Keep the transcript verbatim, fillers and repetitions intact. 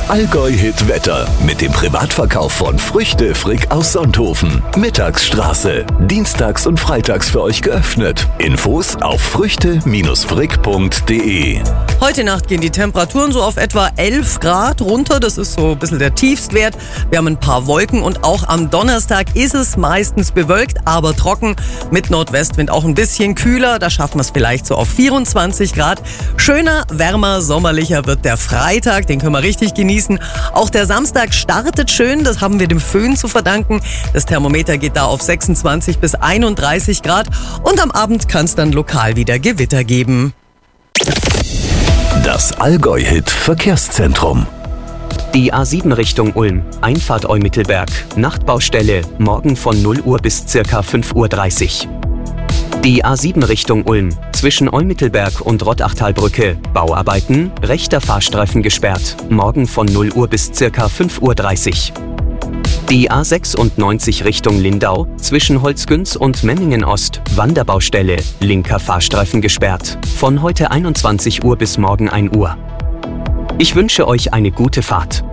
Allgäu-Hit Wetter mit dem Privatverkauf von Früchte Frick aus Sonthofen. Mittagsstraße. Dienstags und freitags für euch geöffnet. Infos auf früchte frick punkt de. Heute Nacht gehen die Temperaturen so auf etwa elf Grad runter. Das ist so ein bisschen der Tiefstwert. Wir haben ein paar Wolken und auch am Donnerstag ist es meistens bewölkt, aber trocken. Mit Nordwestwind auch ein bisschen kühler. Da schaffen wir es vielleicht so auf vierundzwanzig Grad. Schöner, wärmer, sommerlicher wird der Freitag. Den können wir richtig genießen. Auch der Samstag startet schön. Das haben wir dem Föhn zu verdanken. Das Thermometer geht da auf sechsundzwanzig bis einunddreißig Grad. Und am Abend kann es dann lokal wieder Gewitter geben. Das Allgäu-Hit Verkehrszentrum. Die A sieben Richtung Ulm, Einfahrt Eumittelberg, Nachtbaustelle, morgen von null Uhr bis circa fünf Uhr dreißig. Die A sieben Richtung Ulm, zwischen Eumittelberg und Rottachtalbrücke, Bauarbeiten, rechter Fahrstreifen gesperrt, morgen von null Uhr bis circa fünf Uhr dreißig. Die A sechsundneunzig Richtung Lindau, zwischen Holzgünz und Memmingen Ost, Wanderbaustelle, linker Fahrstreifen gesperrt, von heute einundzwanzig Uhr bis morgen ein Uhr. Ich wünsche euch eine gute Fahrt.